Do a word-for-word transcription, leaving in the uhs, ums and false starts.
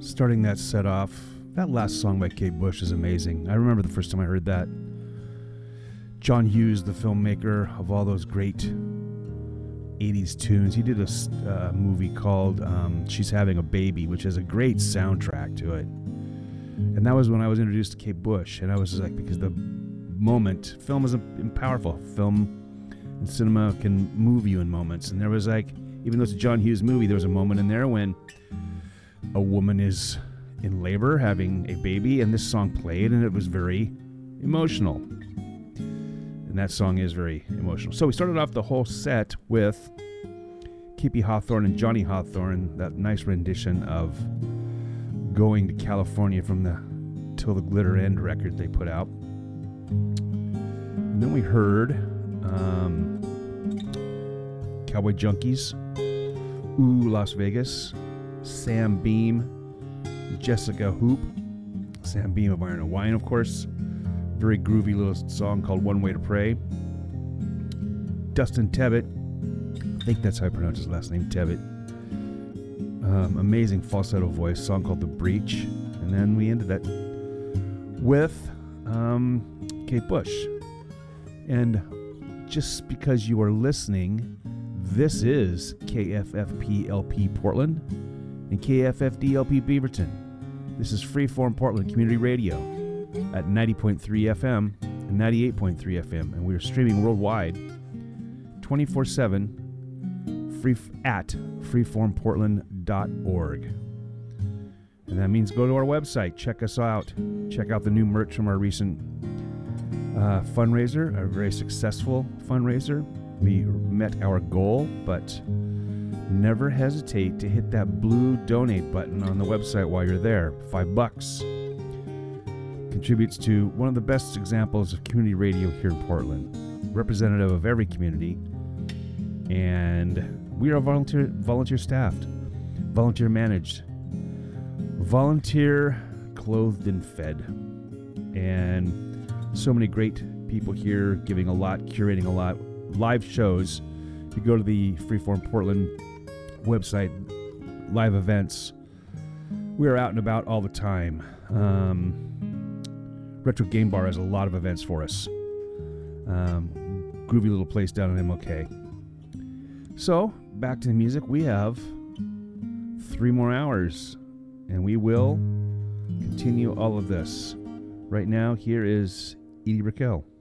Starting that set off, that last song by Kate Bush is amazing. I remember the first time I heard that. John Hughes, the filmmaker of all those great eighties tunes, he did a uh, movie called um, She's Having a Baby, which has a great soundtrack to it. And that was when I was introduced to Kate Bush, and I was just like, because the moment, film is powerful. Film and cinema can move you in moments. And there was like, even though it's a John Hughes movie, there was a moment in there when a woman is in labor having a baby, and this song played, and it was very emotional. And that song is very emotional. So we started off the whole set with K P Hawthorne and Johnny Hawthorne, that nice rendition of Going to California from the Till the Glitter End record they put out. And then we heard um, Cowboy Junkies, Ooh, Las Vegas, Sam Beam, Jessica Hoop, Sam Beam of Iron and Wine, of course. Very groovy little song called One Way to Pray. Dustin Tevitt, I think that's how I pronounce his last name, Tevitt. Um, amazing falsetto voice, song called The Breach. And then we ended that with um, Kate Bush. And just because you are listening, this is K F F P L P Portland and K F F D L P Beaverton. This is Freeform Portland Community Radio at ninety point three F M and ninety-eight point three F M, and we are streaming worldwide twenty-four seven free at freeform portland dot org. And that means go to our website, check us out, check out the new merch from our recent uh, fundraiser, a very successful fundraiser. We met our goal, but never hesitate to hit that blue donate button on the website while you're there. Five bucks contributes to one of the best examples of community radio here in Portland, representative of every community. And we are volunteer volunteer staffed, volunteer managed, volunteer clothed and fed, and so many great people here giving a lot, curating a lot, live shows. If you go to the Freeform Portland website, live events, we are out and about all the time. Um, Retro Game Bar has a lot of events for us. Um, groovy little place down in M L K. So, back to the music. We have three more hours, and we will continue all of this. Right now, here is Edie Brickell.